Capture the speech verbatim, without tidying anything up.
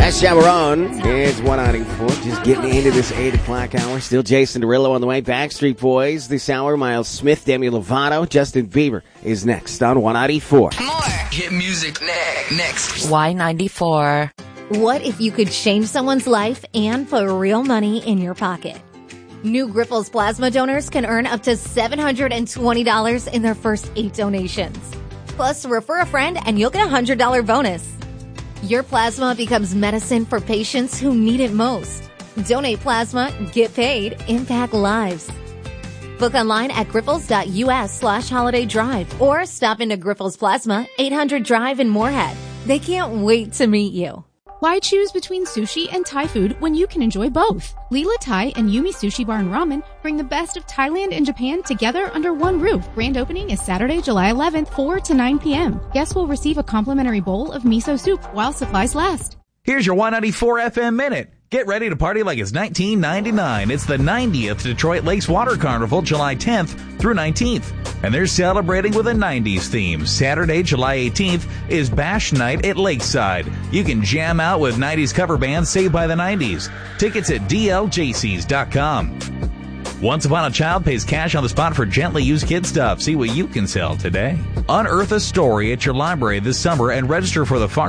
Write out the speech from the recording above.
That's Chamarron. It's one ninety-four. Just getting into this eight o'clock hour. Still Jason Derulo on the way. Backstreet Boys this hour. Miles Smith, Demi Lovato. Justin Bieber is next on one ninety-four. More hit music next. Y ninety-four. What if you could change someone's life and put real money in your pocket? New Grifols plasma donors can earn up to seven hundred twenty dollars in their first eight donations. Plus, refer a friend and you'll get a one hundred dollars bonus. Your plasma becomes medicine for patients who need it most. Donate plasma, get paid, impact lives. Book online at grifols.us slash holiday drive or stop into Grifols Plasma, eight hundred Drive in Moorhead. They can't wait to meet you. Why choose between sushi and Thai food when you can enjoy both? Leela Thai and Yumi Sushi Bar and Ramen bring the best of Thailand and Japan together under one roof. Grand opening is Saturday, July eleventh, four to nine p.m. Guests will receive a complimentary bowl of miso soup while supplies last. Here's your Y ninety-four F M Minute. Get ready to party like it's nineteen ninety-nine. It's the ninetieth Detroit Lakes Water Carnival, July tenth through nineteenth. And they're celebrating with a nineties theme. Saturday, July eighteenth is Bash Night at Lakeside. You can jam out with nineties cover bands saved by the nineties. Tickets at d l j c s dot com. Once Upon a Child pays cash on the spot for gently used kid stuff. See what you can sell today. Unearth a story at your library this summer and register for the Farm